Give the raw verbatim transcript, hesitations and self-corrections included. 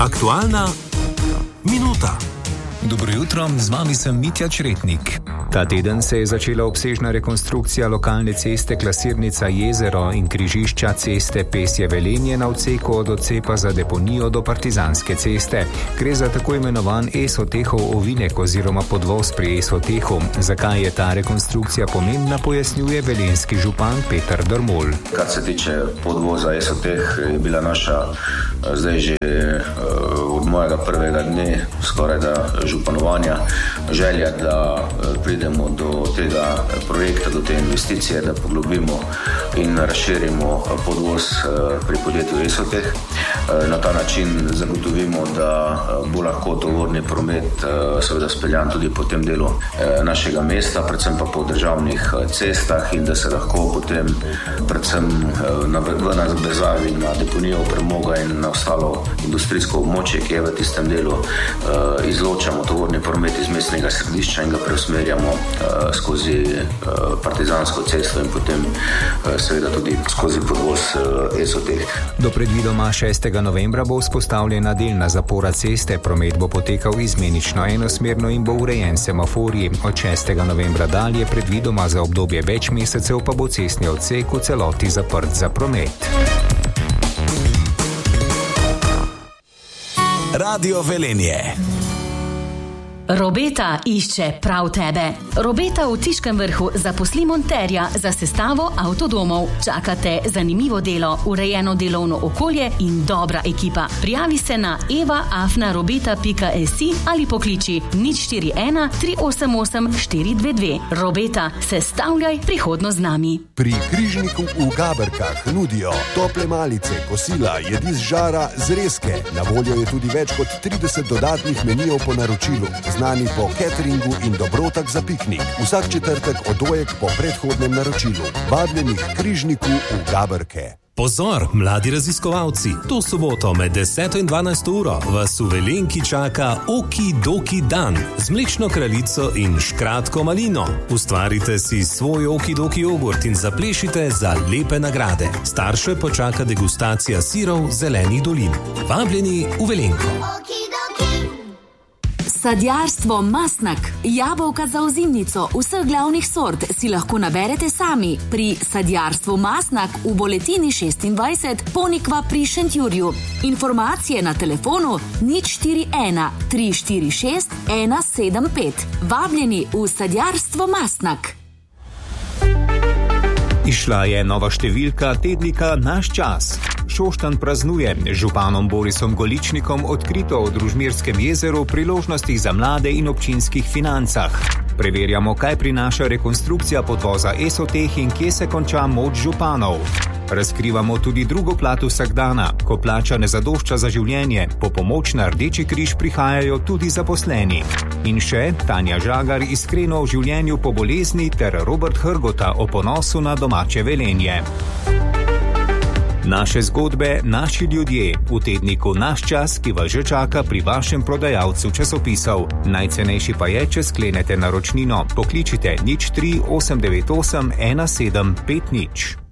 Aktualna minuta. Dobro jutro, z vami sem Mitja Čretnik. Ta teden se je začela obsežna rekonstrukcija lokalne ceste Klasirnica Jezero in križišča ceste Pesje-Velenje na odseku od odcepa za deponijo do Partizanske ceste. Gre za tako imenovan Esotehov ovinek oziroma podvoz pri Esotehu. Zakaj je ta rekonstrukcija pomembna, pojasnjuje velenjski župan Peter Drmol. Kar se tiče podvoza Esoteh, je bila naša zdaj že od mojega prvega dne skoraj da županovanja želja, da pridemo do tega projekta, do te investicije, da poglobimo in razširimo podvoz pri podjetju Esoteh. Na ta način zagotovimo, da bo lahko tovorni promet seveda speljan tudi po tem delu našega mesta, predvsem pa po državnih cestah in da se lahko potem predvsem v navezavi na deponijo premoga in na ostalo industrijsko območje, ki je v tistem delu, izločamo tovorni promet iz mestnega središča in ga preusmerjamo skozi Partizansko cesto in potem seveda tudi skozi podvoz Esoteh. Do predvidoma šestega novembra bo vzpostavljena delna zapora ceste, promet bo potekal izmenično enosmerno in bo urejen semaforji. Od šestega novembra dalje predvidoma za obdobje več mesecev pa bo cestni odsek v celoti zaprt za promet. Radio Velenje. Robeta išče prav tebe. Robeta v Tiškem Vrhu zaposli monterja za sestavo avtodomov. Čakate zanimivo delo, urejeno delovno okolje in dobra ekipa. Prijavi se na eva afna robeta pika si ali pokliči nič štiri ena tri osem osem štiri dve dve. Robeta, sestavljaj prihodnost z nami. Pri Križniku v Gaberkah nudijo tople malice, kosila, jedi z žara, zrezke. Na voljo je tudi več kot trideset dodatnih menijev po naročilu. Znani po cateringu in dobrotah za piknik. Vsak četrtek odojek po predhodnem naročilu. Vabljeni k Križniku v Gaberke. Pozor, mladi raziskovalci, to soboto med deseto in dvanajsto uro vas v Velenki čaka Okidoki dan z mlečno kraljico in škratko malino. Ustvarite si svoj Okidoki jogurt in zaplešite za lepe nagrade. Starše počaka degustacija sirov zelenih dolin. Vabljeni v Velenko. Sadjarstvo Mastnak. Jabolka za ozimnico vseh glavnih sort si lahko naberete sami pri Sadjarstvu Mastnak v Boletini šestindvajset Ponikva pri Šentjurju. Informacije na telefonu nič štiri ena tri štiri šest ena sedem pet. Vabljeni v Sadjarstvo Mastnak. Išla je nova številka tednika Naš čas. Šoštanj praznuje z županom Borisom Goličnikom odkrito o Družmirskem jezeru, priložnostih za mlade in občinskih financah. Preverjamo, kaj prinaša rekonstrukcija podvoza Esoteh in kje se konča moč županov. Razkrivamo tudi drugo plat vsakdana, ko plača ne zadošča za življenje, po pomoč na Rdeči križ prihajajo tudi zaposleni. In še Tanja Žagar iskreno o življenju po bolezni ter Robert Hrgota o ponosu na domače Velenje. Naše zgodbe, naši ljudje v tedniku Naš čas, ki vas že čaka pri vašem prodajalcu časopisov. Najcenejši pa je, če sklenete naročnino. Pokličite nič tri osem devet osem ena sedem pet nič.